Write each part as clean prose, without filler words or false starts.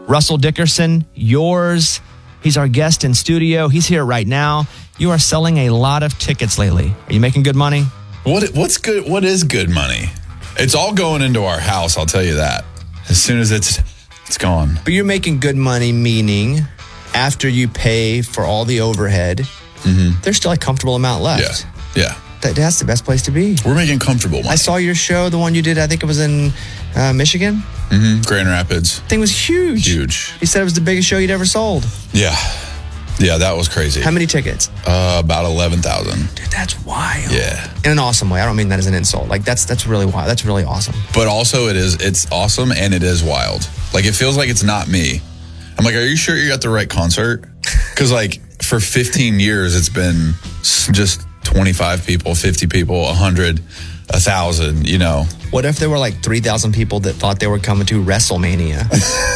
Russell Dickerson, yours. He's our guest in studio. He's here right now. You are selling a lot of tickets lately. Are you making good money? What's good? What is good money? It's all going into our house, I'll tell you that. As soon as it's gone. But you're making good money, meaning after you pay for all the overhead, there's still a comfortable amount left. Yeah. That's the best place to be. We're making comfortable money. I saw your show, the one you did, I think it was in Michigan. Grand Rapids. Thing was huge. Huge. You said it was the biggest show you'd ever sold. Yeah. Yeah, that was crazy. How many tickets? About 11,000. Dude, that's wild. Yeah. In an awesome way. I don't mean that as an insult. Like, that's really wild. That's really awesome. But also it's awesome and it is wild. Like, it feels like it's not me. I'm like, are you sure you're at the right concert? Because, like, for 15 years, it's been just 25 people, 50 people, 100, 1,000, you know. What if there were like 3,000 people that thought they were coming to WrestleMania?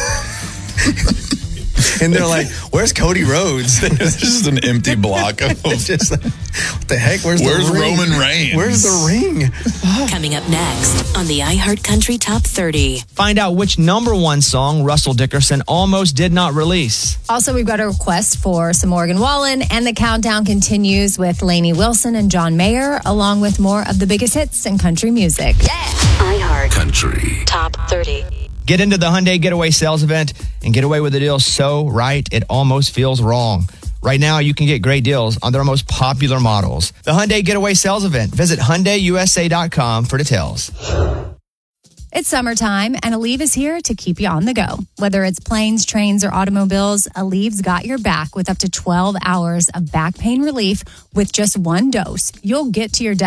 And they're like, where's Cody Rhodes? It's just an empty block of... Just like, what the heck? Where's the ring? Roman Reigns? Where's the ring? Coming up next on the iHeartCountry Top 30. Find out which number one song Russell Dickerson almost did not release. Also, we've got a request for some Morgan Wallen, and the countdown continues with Lainey Wilson and John Mayer, along with more of the biggest hits in country music. iHeartCountry Top 30. Get into the Hyundai Getaway sales event and get away with a deal so right it almost feels wrong. Right now, you can get great deals on their most popular models. The Hyundai Getaway sales event. Visit HyundaiUSA.com for details. It's summertime, and Aleve is here to keep you on the go. Whether it's planes, trains, or automobiles, Aleve's got your back with up to 12 hours of back pain relief with just one dose. You'll get to your